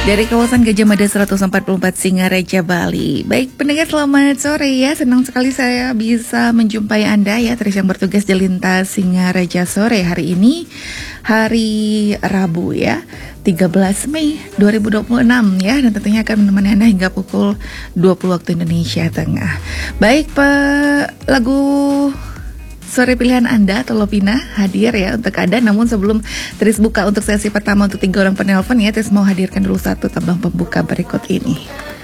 Dari kawasan Gajah Mada 144 Singaraja, Bali. Baik pendengar, selamat sore ya. Senang sekali saya bisa menjumpai Anda ya, terus yang bertugas di lintas Singaraja sore hari ini. Hari Rabu ya, 13 Mei 2026 ya. Dan tentunya akan menemani Anda hingga pukul 20 waktu Indonesia Tengah. Baik, lagu sore pilihan Anda atau Lovina hadir ya untuk Anda. Namun sebelum Tris buka untuk sesi pertama untuk 3 orang penelpon ya, Tris mau hadirkan dulu satu tabang pembuka berikut ini.